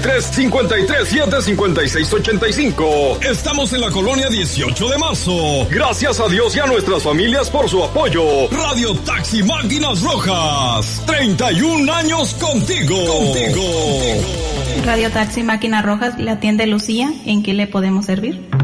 353-756-8685. Estamos en la colonia 18 de marzo. Gracias a Dios y a nuestras familias por su apoyo. Radio Taxi Máquinas Rojas. 31 años contigo. Radio Taxi Máquinas Rojas, le atiende Lucía. ¿En qué le podemos servir?